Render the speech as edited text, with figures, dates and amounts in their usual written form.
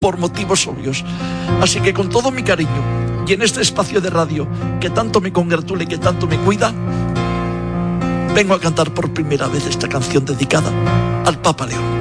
por motivos obvios. Así que con todo mi cariño y en este espacio de radio que tanto me congratula y que tanto me cuida, vengo a cantar por primera vez esta canción dedicada al Papa León.